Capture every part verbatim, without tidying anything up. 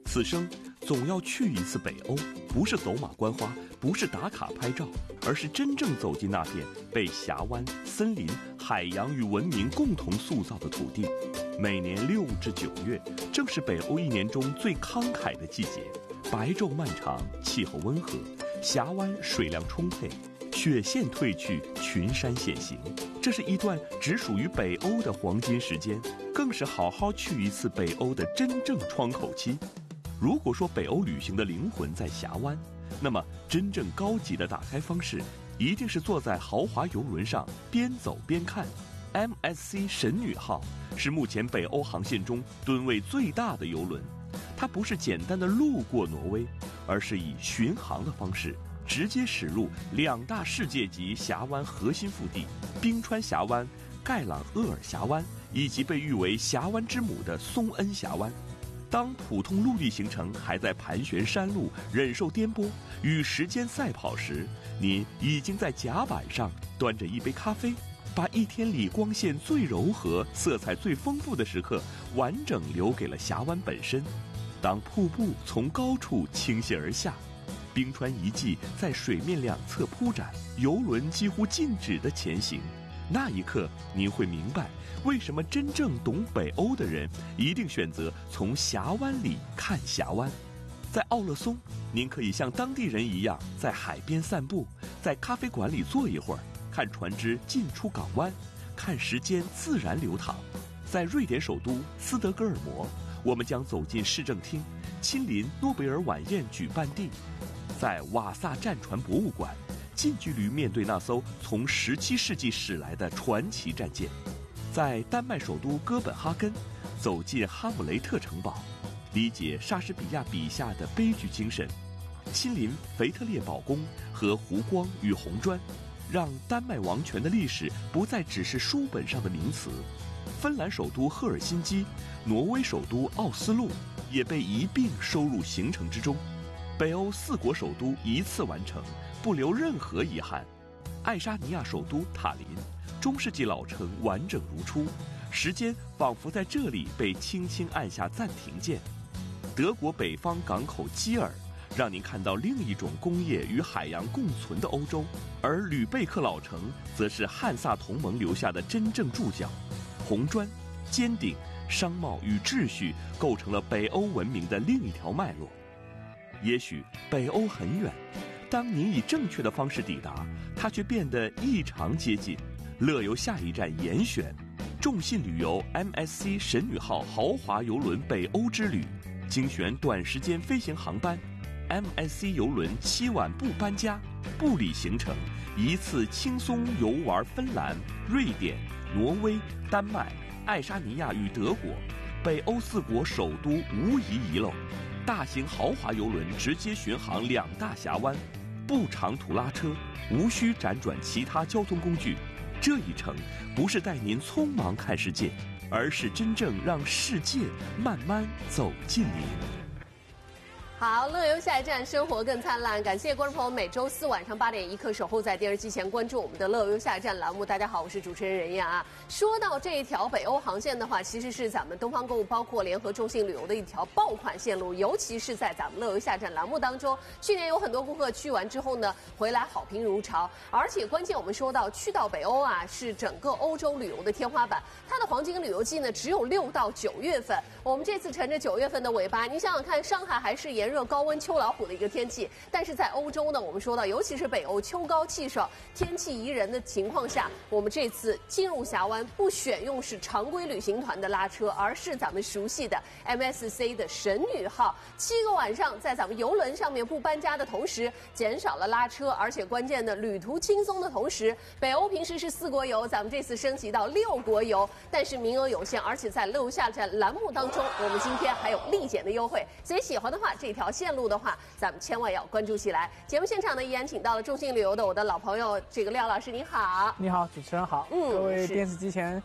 此生总要去一次北欧，不是走马观花，不是打卡拍照，而是真正走进那片被峡湾、森林、海洋与文明共同塑造的土地。每年六至九月，正是北欧一年中最慷慨的季节，白昼漫长，气候温和，峡湾水量充沛，雪线退去，群山现形。这是一段只属于北欧的黄金时间，更是好好去一次北欧的真正窗口期。如果说北欧旅行的灵魂在峡湾，那么真正高级的打开方式，一定是坐在豪华游轮上边走边看。M S C 神女号是目前北欧航线中吨位最大的游轮，它不是简单的路过挪威，而是以巡航的方式直接驶入两大世界级峡湾核心腹地冰川峡湾、盖朗厄尔峡湾，以及被誉为峡湾之母的松恩峡湾。当普通陆地行程还在盘旋山路、忍受颠簸、与时间赛跑时，你已经在甲板上端着一杯咖啡，把一天里光线最柔和、色彩最丰富的时刻完整留给了峡湾本身。当瀑布从高处倾泻而下，冰川遗迹在水面两侧铺展，游轮几乎静止的前行，那一刻您会明白，为什么真正懂北欧的人一定选择从峡湾里看峡湾。在奥勒松，您可以像当地人一样在海边散步，在咖啡馆里坐一会儿，看船只进出港湾，看时间自然流淌。在瑞典首都斯德哥尔摩，我们将走进市政厅，亲临诺贝尔晚宴举办地。在瓦萨战船博物馆，近距离面对那艘从十七世纪驶来的传奇战舰。在丹麦首都哥本哈根，走进哈姆雷特城堡，理解莎士比亚笔下的悲剧精神，亲临腓特烈堡宫和湖光与红砖，让丹麦王权的历史不再只是书本上的名词。芬兰首都赫尔辛基、挪威首都奥斯陆也被一并收入行程之中。北欧四国首都一次完成，不留任何遗憾。爱沙尼亚首都塔林，中世纪老城完整如初，时间仿佛在这里被轻轻按下暂停键。德国北方港口基尔，让您看到另一种工业与海洋共存的欧洲，而吕贝克老城则是汉萨同盟留下的真正注脚。红砖、坚定、商贸与秩序构成了北欧文明的另一条脉络。也许北欧很远，当您以正确的方式抵达，它却变得异常接近。乐游下一站严选，众信旅游 M S C 神女号豪华游轮北欧之旅，精选短时间飞行航班。M S C 游轮七晚不搬家，不理行程，一次轻松游玩芬兰、瑞典、挪威、丹麦、爱沙尼亚与德国，北欧四国首都无一遗漏。大型豪华游轮直接巡航两大峡湾，不长途拉车，无需辗转其他交通工具。这一程不是带您匆忙看世界，而是真正让世界慢慢走近您。 好，乐游下一站，生活更灿烂。感谢观众朋友每周四晚上八点一刻守候在电视机前关注我们的乐游下一站栏目。大家好，我是主持人任燕啊。说到这一条北欧航线的话，其实是咱们东方购物包括联合众信旅游的一条爆款线路，尤其是在咱们乐游下一站栏目当中，去年有很多顾客去完之后呢，回来好评如潮。而且关键我们说到去到北欧啊，是整个欧洲旅游的天花板，它的黄金旅游季呢只有六到九月份。我们这次乘着九月份的尾巴，你想想看，上海还是炎热高温秋老虎的一个天气，但是在欧洲呢，我们说到尤其是北欧秋高气爽天气宜人的情况下，我们这次进入峡湾不选用是常规旅行团的拉车，而是咱们熟悉的 M S C 的神女号，七个晚上在咱们游轮上面不搬家的同时，减少了拉车，而且关键的旅途轻松的同时，北欧平时是四国游，咱们这次升级到六国游，但是名额有限，而且在乐游下站栏目当中，我们今天还有立减的优惠，所以喜欢的话，这条线路的话，咱们千万要关注起来。节目现场呢，依然请到了众信旅游的我的老朋友，这个廖老师，你好。 你好，主持人好。嗯，各位电视机前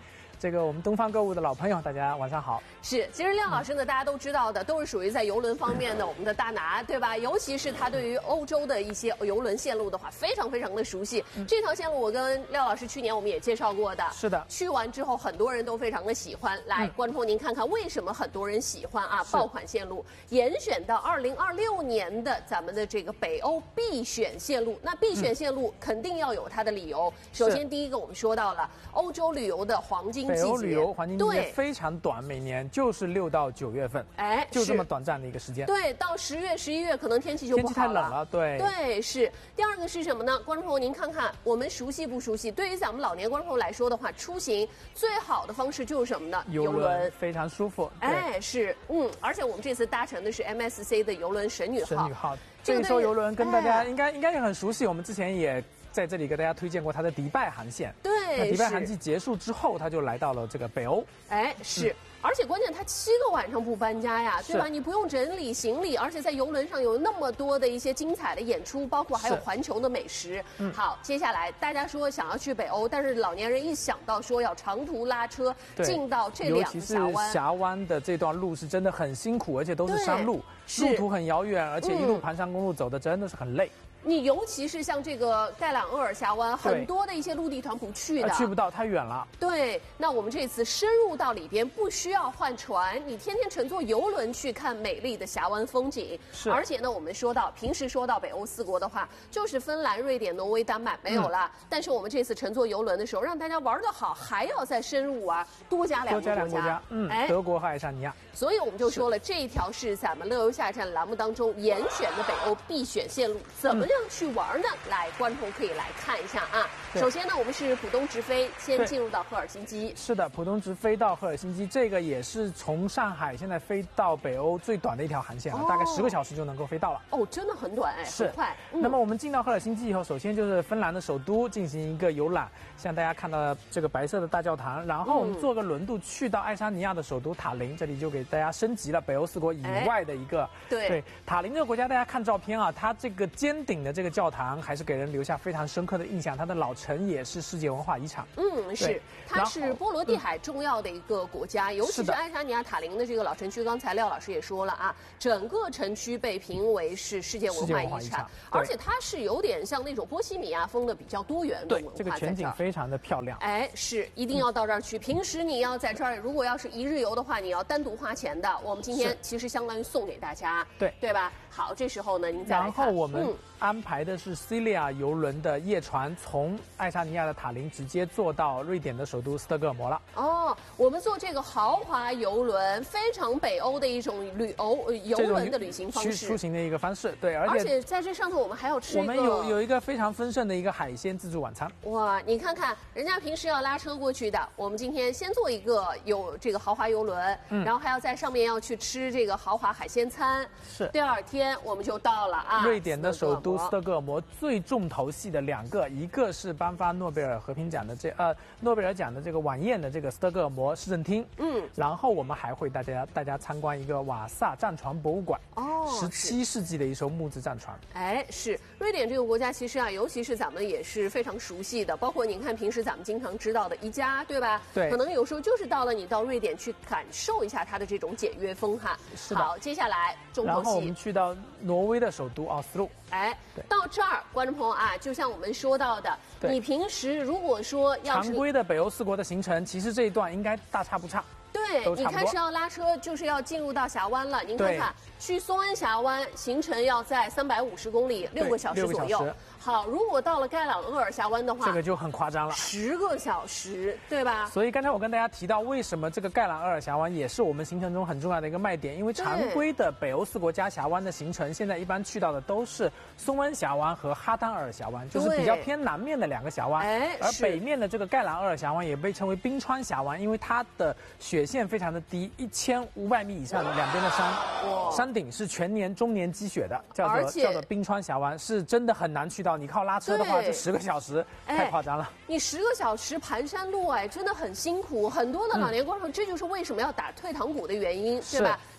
这个我们东方购物的老朋友，大家晚上好。 是，其实廖老师呢，大家都知道的，都是属于在邮轮方面的我们的大拿，对吧？尤其是他对于欧洲的一些邮轮线路的话，非常非常的熟悉。嗯、这条线路我跟廖老师去年我们也介绍过的。 是的。 去完之后，很多人都非常的喜欢。来，嗯、观众朋友您看看为什么很多人喜欢啊？爆款线路严选到二零二六年的咱们的这个北欧必选线路。那必选线路肯定要有它的理由。嗯、首先第一个我们说到了欧洲旅游的黄金季节。 北欧旅游黄金季节非常短，每年就是六到九月份，哎，就这么短暂的一个时间。 对，到十月、十一月可能天气就不好了。 天气太冷了，对。 对，是。第二个是什么呢？观众朋友，您看看，我们熟悉不熟悉？对于咱们老年观众朋友来说的话，出行最好的方式就是什么呢？ 邮轮，非常舒服。 哎，是，嗯，而且我们这次搭乘的是 M S C 的邮轮神女号。 神女号，这一艘邮轮跟大家应该应该也很熟悉，我们之前也在这里给大家推荐过它的迪拜航线。 对， 那迪拜航季结束之后，它就来到了这个北欧。 哎，是。嗯，而且关键，它七个晚上不搬家呀，对吧？你不用整理行李，而且在邮轮上有那么多的一些精彩的演出，包括还有环球的美食。嗯，好，接下来大家说想要去北欧，但是老年人一想到说要长途拉车进到这两个峡湾， 尤其是峡湾的这段路是真的很辛苦，而且都是山路，路途很遥远，而且一路盘山公路走的真的是很累。 你尤其是像这个盖朗厄尔峡湾，很多的一些陆地团不去的， 去不到，太远了。 对，那我们这次深入到里边，不需要换船，你天天乘坐游轮去看美丽的峡湾风景。是，而且呢，我们说到平时说到北欧四国的话，就是芬兰、瑞典、挪威、丹麦没有了。嗯、但是我们这次乘坐游轮的时候，让大家玩得好，还要再深入啊，多加两个国家， 多加两个国家，嗯，哎，德国和爱沙尼亚。 所以我们就说了，这一条是咱们乐游下站栏目当中严选的北欧必选线路，怎么样去玩呢？来，观众可以来看一下啊。首先呢，我们是浦东直飞，先进入到赫尔辛基。 是的，浦东直飞到赫尔辛基，这个也是从上海现在飞到北欧最短的一条航线了，哦、大概十个小时就能够飞到了。 哦，真的很短哎， 是很快。 嗯、那么我们进到赫尔辛基以后，首先就是芬兰的首都进行一个游览，像大家看到的这个白色的大教堂，然后我们坐个轮渡去到爱沙尼亚的首都塔林，这里就给大家升级了北欧四国以外的一个。哎、 对对，塔林这个国家，大家看照片啊，它这个尖顶的这个教堂还是给人留下非常深刻的印象，它的老城也是世界文化遗产。 嗯，是，它是波罗的海重要的一个国家，嗯、尤其是爱沙尼亚塔林的这个老城区。刚才廖老师也说了啊，整个城区被评为是世界文化遗产，遗产而且它是有点像那种波西米亚风的比较多元的文化。 对，这个全景非常的漂亮。 哎，是，一定要到这儿去。嗯、平时你要在这儿，如果要是一日游的话，你要单独花钱的。我们今天其实相当于送给大家， 对对吧？好，这时候呢，您再来看。 然后我们安排的是 Silja 游轮的夜船，从爱沙尼亚的塔林直接坐到瑞典的首都斯德哥尔摩了。 哦，我们坐这个豪华游轮，非常北欧的一种旅游游轮的旅行方式， 出行的一个方式。对，而且而且在这上头我们还要吃一个， 我们有有一个非常丰盛的一个海鲜自助晚餐。 哇，你看看人家平时要拉车过去的，我们今天先坐一个有这个豪华游轮，嗯、然后还要在上面要去吃这个豪华海鲜餐。 是， 第二天我们就到了啊， 瑞典的首都斯德哥尔摩最重头戏的两个，一个是颁发诺贝尔和平奖的这呃诺贝尔奖的这个晚宴的这个斯德哥尔摩市政厅，嗯，然后我们还会大家大家参观一个瓦萨战船博物馆，哦，十七世纪的一艘木质战船。 哎，是瑞典这个国家其实啊，尤其是咱们也是非常熟悉的，包括您看平时咱们经常知道的宜家，对吧？ 对， 可能有时候就是到了你到瑞典去感受一下它的这种简约风哈。 是的。 好，接下来重头戏， 然后我们去到挪威的首都奥斯陆。 哎，到这儿，观众朋友啊，就像我们说到的，你平时如果说要是常规的北欧四国的行程，其实这一段应该大差不差。 对，你开始要拉车，就是要进入到峡湾了。您看看，去松恩峡湾行程要在三百五十公里，六个小时左右。好，如果到了盖朗厄尔峡湾的话， 这个就很夸张了， 十个小时，对吧？ 所以刚才我跟大家提到，为什么这个盖朗厄尔峡湾也是我们行程中很重要的一个卖点，因为常规的北欧四国加峡湾的行程，现在一般去到的都是松恩峡湾和哈丹尔峡湾，就是比较偏南面的两个峡湾。哎，而北面的这个盖朗厄尔峡湾也被称为冰川峡湾，因为它的雪线非常的低，一千五百米以上的两边的山，山顶是全年终年积雪的，叫做叫做冰川峡湾，是真的很难去到。你靠拉车的话，就十个小时，太夸张了。 你十个小时盘山路，哎，真的很辛苦。很多的老年观众，嗯、这就是为什么要打退堂鼓的原因，对吧？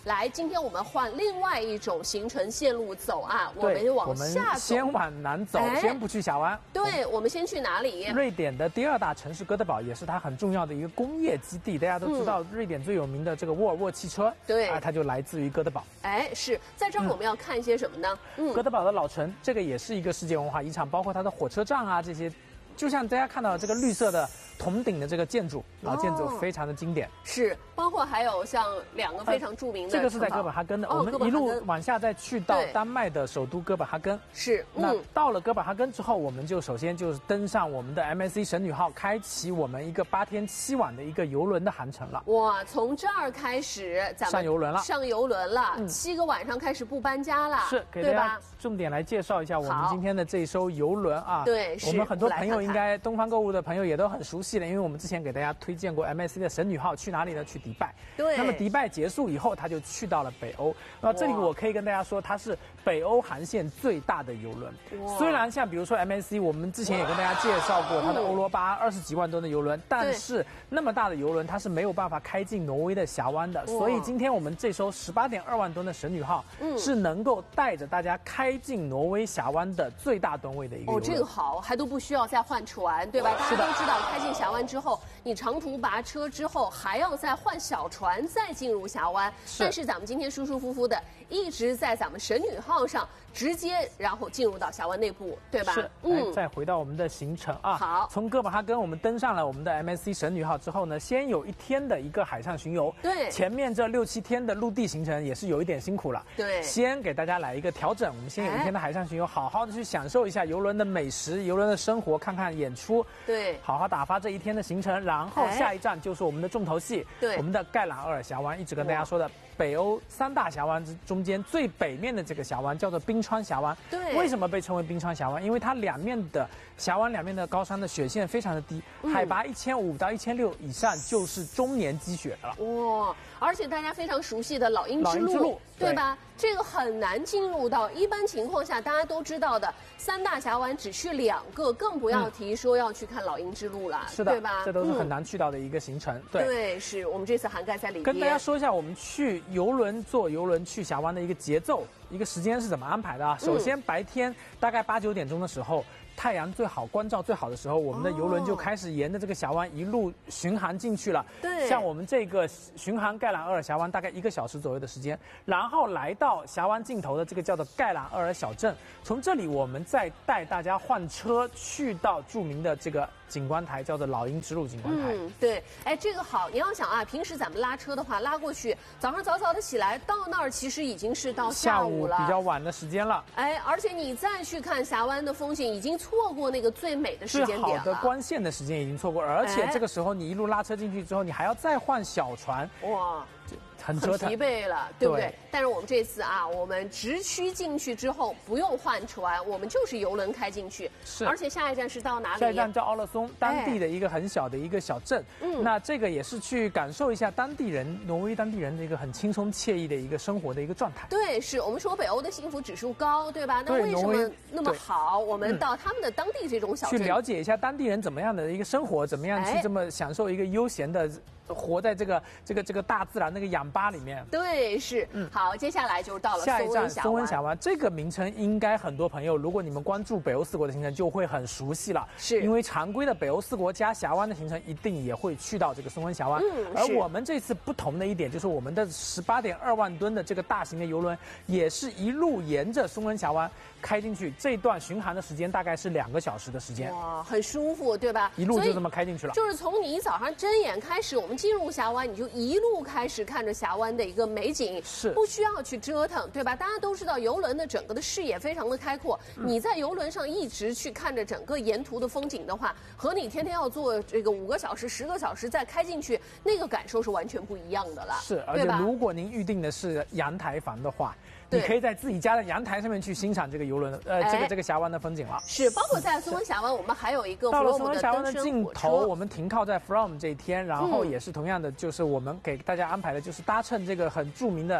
来，今天我们换另外一种行程线路走啊，我们往下走， 先往南走， 哎、 先不去峡湾。 对，我们先去哪里？ 瑞典的第二大城市哥德堡，也是它很重要的一个工业基地。大家都知道，嗯、瑞典最有名的这个沃尔沃汽车， 对啊，它就来自于哥德堡。 哎，是在这儿我们要看一些什么呢？ 嗯，哥德堡的老城，这个也是一个世界文化遗产，包括它的火车站啊这些。就像大家看到这个绿色的铜顶的这个建筑，老建筑非常的经典。 是，包括还有像两个非常著名的、 呃，这个是在哥本哈根的。哦、我们一路往下再去到丹麦的首都哥本哈根。 是， 嗯、那到了哥本哈根之后，我们就首先就是登上我们的 M S C 神女号，开启我们一个八天七晚的一个游轮的航程了。 哇，从这儿开始，咱们上游轮了， 上游轮了，嗯、七个晚上开始不搬家了， 是，给大家重点来介绍一下我们今天的这一艘游轮啊。 对， 我们很多朋友应该东方购物的朋友也都很熟悉了，因为我们之前给大家推荐过 M S C 的神女号去哪里呢？去迪拜。 对。 那么迪拜结束以后，它就去到了北欧。那这里我可以跟大家说，它是北欧航线最大的游轮。虽然像比如说 M S C， 我们之前也跟大家介绍过它的欧罗巴二十几万吨的游轮，但是那么大的游轮它是没有办法开进挪威的峡湾的。所以今天我们这艘十八点二万吨的神女号，嗯、是能够带着大家开进挪威峡湾的最大吨位的一个游轮。 哦，这个好，还都不需要再换船，对吧？大家都知道，开进峡湾之后，你长途跋车之后还要再换小船再进入峡湾。但是咱们今天舒舒服服的一直在咱们神女号上，直接然后进入到峡湾内部，对吧？ 是。嗯。再回到我们的行程啊， 好， 从哥本哈根我们登上了我们的 M S C 神女号之后呢，先有一天的一个海上巡游。 对。 前面这六七天的陆地行程也是有一点辛苦了。 对。 先给大家来一个调整，我们先有一天的海上巡游，好好的去享受一下游轮的美食、游轮的生活，看看演出。 对。 好好打发这一天的行程，然后下一站就是我们的重头戏， 对， 我们的盖朗厄尔峡湾，一直跟大家说的北欧三大峡湾之中间最北面的这个峡湾叫做冰川峡湾。 对， 为什么被称为冰川峡湾？因为它两面的峡湾两面的高山的雪线非常的低，嗯、海拔一千五到一千六以上就是终年积雪的了。 哇！而且大家非常熟悉的老鹰之路， 之路对吧？这个很难进入到，一般情况下大家都知道的三大峡湾只去两个，更不要提说要去看老鹰之路了， 是的， 对吧？ 这都是很难去到的一个行程。嗯、对， 对，是我们这次涵盖在里面。 跟大家说一下，我们去游轮坐游轮去峡湾的一个节奏、一个时间是怎么安排的啊？首先白天大概八九点钟的时候。太阳最好、光照最好的时候，我们的游轮就开始沿着这个峡湾一路巡航进去了。 对， 像我们这个巡航盖朗厄尔峡湾大概一个小时左右的时间，然后来到峡湾尽头的这个叫做盖朗厄尔小镇，从这里我们再带大家换车去到著名的这个景观台，叫做老鹰之路景观台。 嗯，对，哎，这个好。你要想啊，平时咱们拉车的话，拉过去，早上早早的起来，到那儿其实已经是到下午了， 下午比较晚的时间了。 哎，而且你再去看峡湾的风景，已经错过那个最美的时间点了。 最好的观线的时间已经错过，而且这个时候你一路拉车进去之后，你还要再换小船。 哇！ 很折腾， 很疲惫了，对不对？ 对。 但是我们这次啊，我们直驱进去之后不用换船，我们就是游轮开进去。 是。 而且下一站是到哪里？ 下一站叫奥勒松，当地的一个很小的一个小镇。嗯。那这个也是去感受一下当地人，挪威当地人的一个很轻松惬意的一个生活的一个状态。 对，是我们说北欧的幸福指数高，对吧？那为什么那么好？我们到他们的当地这种小镇、 嗯、去了解一下当地人怎么样的一个生活，怎么样去这么享受一个悠闲的。活在这个这个这个大自然那个氧吧里面， 对，是，嗯，好，接下来就到了下一站松温峡湾，这个名称应该很多朋友，如果你们关注北欧四国的行程，就会很熟悉了， 是因为常规的北欧四国加峡湾的行程，一定也会去到这个松温峡湾， 嗯， 而我们这次不同的一点就是，我们的十八点二万吨的这个大型的游轮，也是一路沿着松温峡湾开进去，这段巡航的时间大概是两个小时的时间， 哇，很舒服，对吧？ 一路就这么开进去了， 就是从你早上睁眼开始，我们进入峡湾，你就一路开始看着峡湾的一个美景， 是不需要去折腾，对吧？大家都知道游轮的整个的视野非常的开阔，嗯、你在游轮上一直去看着整个沿途的风景的话，和你天天要坐这个五个小时、十个小时再开进去，那个感受是完全不一样的了。 是，而且如果您预定的是阳台房的话。你可以在自己家的阳台上面去欣赏这个游轮，呃，哎、这个这个峡湾的风景了。 是，包括在松温峡湾，我们还有一个到了松温峡湾的尽头，我们停靠在 From 这一天，然后也是同样的，就是我们给大家安排的，就是搭乘这个很著名的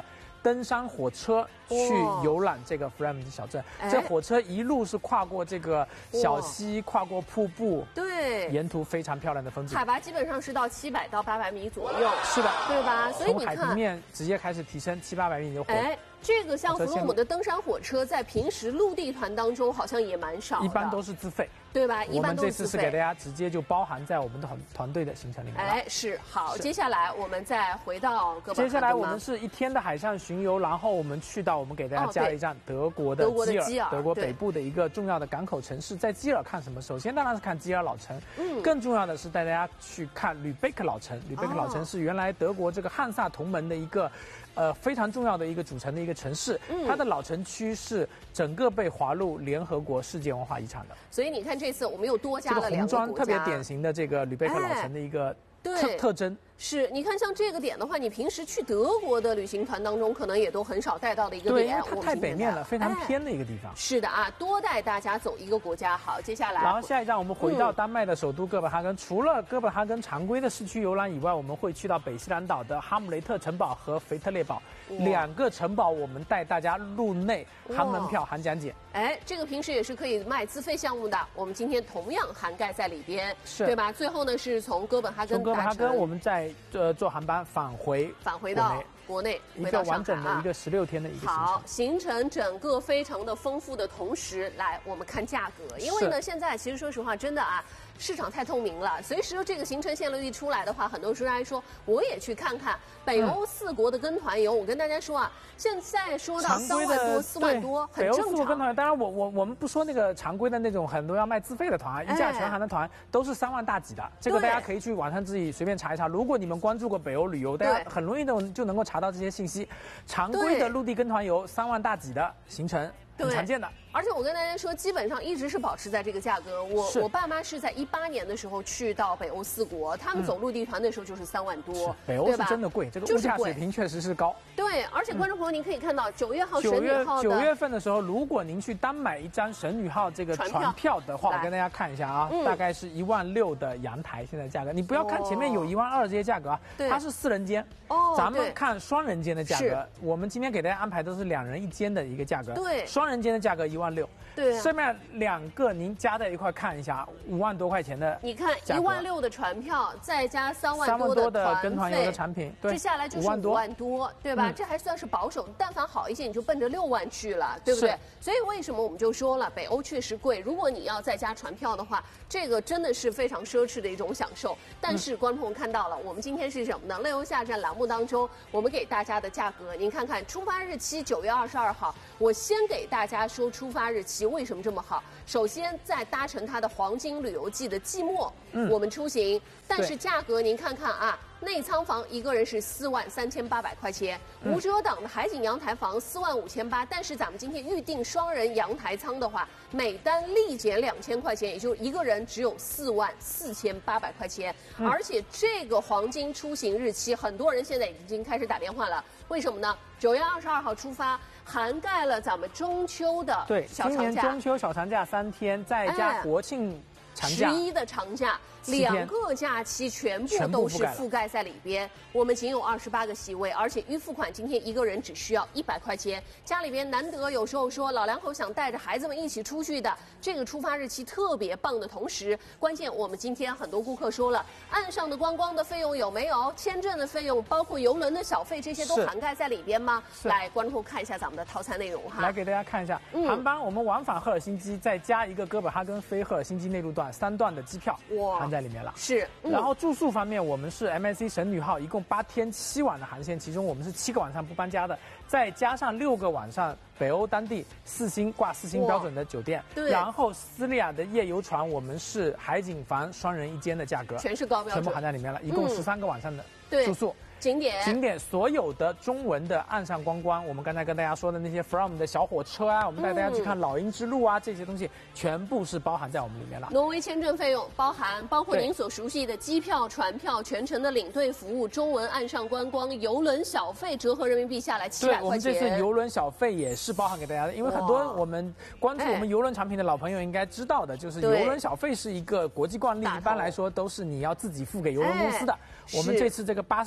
登山火车去游览这个 Fremont 小镇。 哎、 这火车一路是跨过这个小溪，跨过瀑布， 对， 沿途非常漂亮的风景。 海拔基本上是到七百到八百米左右。 是的， 对吧？所以你看， 从海平面直接开始提升七八百米就火。 哎。这个像弗洛姆的登山火车，在平时陆地团当中好像也蛮少的， 一般都是自费， 对吧？一般都是自费。 我们这次是给大家直接就包含在我们的团团队的行程里面。 哎，是好。接下来我们再回到哥本哈根。 接下来我们是一天的海上巡游，然后我们去到我们给大家加了一站德国的基尔，德国北部的一个重要的港口城市。在基尔看什么？首先当然是看基尔老城，嗯，更重要的是带大家去看吕贝克老城。吕贝克老城是原来德国这个汉萨同盟的一个。呃，非常重要的一个组成的一个城市，嗯、它的老城区是整个被划入联合国世界文化遗产的。 所以你看，这次我们又多加了两个国家， 这个红砖特别典型的这个吕贝克老城的一个特、哎、特征。 是，你看像这个点的话，你平时去德国的旅行团当中，可能也都很少带到的一个点。 对，因为它太北面了，非常偏的一个地方。 哎、是的啊，多带大家走一个国家。好，接下来， 然后下一站我们回到丹麦的首都哥本哈根。嗯、除了哥本哈根常规的市区游览以外，我们会去到北西兰岛的哈姆雷特城堡和腓特烈堡两个城堡，我们带大家入内，含门票、含讲解。 哎，这个平时也是可以卖自费项目的，我们今天同样涵盖在里边， 是对吧？最后呢，是从哥本哈根， 从哥本哈根我们再呃坐航班返回返回到国内， 一个完整的一个十六天的一个行程。 好，行程整个非常的丰富的同时，来我们看价格，因为呢现在其实说实话，真的啊。市场太透明了，随时这个行程线路一出来的话，很多专家说我也去看看北欧四国的跟团游。嗯、我跟大家说啊，现在说到三万多、四万多，很正常。 北欧四国跟团，当然我我我们不说那个常规的那种很多要卖自费的团，一价全含的团都是三万大几的，这个大家可以去网上自己随便查一查。如果你们关注过北欧旅游，大家很容易的就能够查到这些信息。常规的陆地跟团游三万大几的行程。很常见的， 而且我跟大家说，基本上一直是保持在这个价格。我我爸妈是在一八年的时候去到北欧四国，他们走陆地团的时候就是三万多， 北欧是真的贵，这个物价水平确实是高。 对，而且观众朋友，您可以看到九月号神女号的九月份的时候，如果您去单买一张神女号这个船票的话，我跟大家看一下啊，大概是一万六的阳台现在价格。你不要看前面有一万二这些价格啊，它是四人间。哦，咱们看双人间的价格，我们今天给大家安排都是两人一间的一个价格。 对， 双人间的价格一万六。 对， 上面两个您加在一块看一下，五万多块钱的。 你看一万六的船票，再加三万多的的跟团游的产品， 这下来就是五万多，对吧？这还算是保守，但凡好一些，你就奔着六万去了，对不对？所以为什么我们就说了，北欧确实贵。如果你要再加船票的话，这个真的是非常奢侈的一种享受。但是观众朋友看到了，我们今天是什么呢？乐游下站栏目当中，我们给大家的价格，您看看，出发日期九月二十二号，我先给大家说出发日期为什么这么好。首先，在搭乘它的黄金旅游季的季末，嗯，我们出行，但是价格您看看啊。内舱房一个人是四万三千八百块钱，无遮挡的海景阳台房四万五千八。但是咱们今天预定双人阳台舱的话，每单立减两千块钱，也就是一个人只有四万四千八百块钱。嗯、而且这个黄金出行日期，很多人现在已经开始打电话了，为什么呢？九月二十二号出发，涵盖了咱们中秋的小长假， 对，今年中秋小长假三天，再加国庆。 十一的长假，两个假期全部都是覆盖在里边。我们仅有二十八个席位，而且预付款今天一个人只需要一百块钱。家里边难得有时候说老两口想带着孩子们一起出去的，这个出发日期特别棒的同时，关键我们今天很多顾客说了，岸上的观光的费用有没有？签证的费用，包括邮轮的小费，这些都涵盖在里边吗？来，观众看一下咱们的套餐内容哈。 来给大家看一下，嗯、航班我们往返赫尔辛基，再加一个哥本哈根飞赫尔辛基内陆段。三段的机票含在里面了， 是。 嗯、然后住宿方面，我们是 M S C 神女号，一共八天七晚的航线，其中我们是七个晚上不搬家的，再加上六个晚上北欧当地四星挂四星标准的酒店。 对。 然后斯利亚的夜游船，我们是海景房双人一间的价格， 全是高标准， 全部含在里面了，一共十三个晚上的住宿。 嗯景点景点所有的中文的岸上观光，我们刚才跟大家说的那些 From 的小火车啊，我们带大家去看老鹰之路啊，嗯、这些东西全部是包含在我们里面了。 挪威签证费用包含，包括您所熟悉的机票、船票、全程的领队服务、中文岸上观光、邮轮小费，折合人民币下来七百块钱。 对，我们这次邮轮小费也是包含给大家的，因为很多我们关注我们邮轮产品的老朋友应该知道的，就是邮轮小费是一个国际惯例，一般来说都是你要自己付给邮轮公司的。哎、我们这次这个八十四欧元。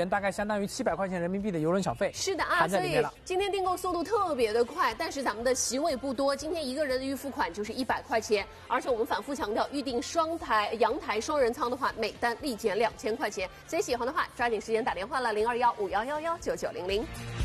元，大概相当于七百块钱人民币的邮轮小费。 是的啊， 含在里面了。 所以今天订购速度特别的快，但是咱们的席位不多，今天一个人的预付款就是一百块钱，而且我们反复强调，预订双台阳台双人舱的话，每单立减两千块钱。所以喜欢的话，抓紧时间打电话了，零二幺五幺幺幺九九零零。